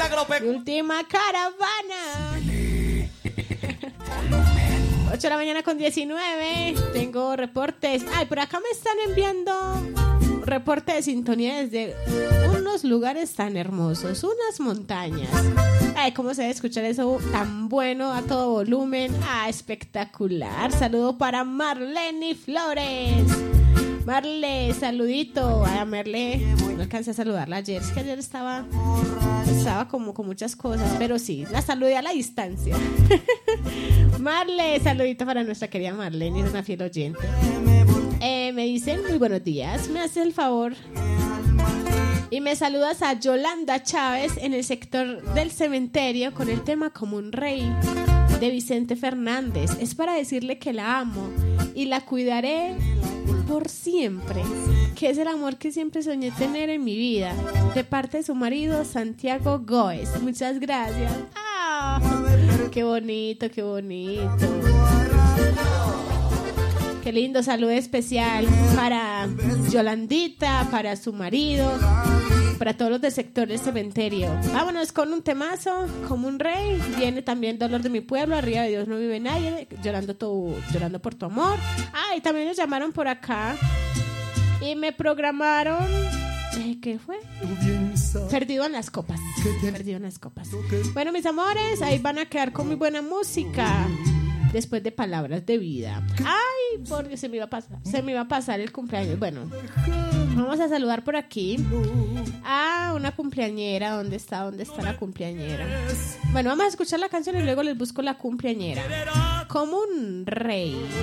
Última caravana. 8 de la mañana con 19. Tengo reportes. Ay, por acá me están enviando reporte de sintonía desde unos lugares tan hermosos, unas montañas. Ay, cómo se debe escuchar eso tan bueno a todo volumen. Ah, espectacular. Saludo para Marlene Flores. Marle, saludito. A Marle, no alcancé a saludarla ayer. Es que ayer estaba como con muchas cosas, pero sí, la saludé a la distancia. Marle, saludito para nuestra querida Marlene, es una fiel oyente. Me dicen, muy buenos días, me haces el favor y me saludas a Yolanda Chávez en el sector del cementerio con el tema Como un Rey de Vicente Fernández. Es para decirle que la amo y la cuidaré por siempre, que es el amor que siempre soñé tener en mi vida, de parte de su marido Santiago Góez. Muchas gracias. ¡Ah! ¡Qué bonito, qué bonito! Qué lindo saludo especial para Yolandita, para su marido, para todos los del sector del cementerio. Vámonos con un temazo, Como un Rey. Viene también Dolor de mi pueblo, Arriba de Dios no vive nadie, llorando por tu amor. Ah, y también nos llamaron por acá y me programaron. ¿Qué fue? Perdido en las copas. Perdido en las copas. Bueno, mis amores, ahí van a quedar con muy buena música. Después de Palabras de Vida. Ay, porque se me iba a pasar el cumpleaños. Bueno, vamos a saludar por aquí a una cumpleañera. ¿Dónde está la cumpleañera? Bueno, vamos a escuchar la canción y luego les busco la cumpleañera. Como un Rey.